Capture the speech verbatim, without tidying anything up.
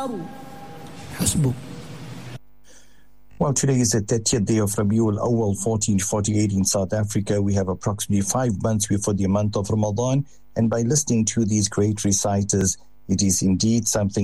حسبك. Well, today is the thirtieth day of Rabiul Awal, fourteen forty-eight in South Africa. We have approximately five months before the month of Ramadan. And by listening to these great reciters, it is indeed something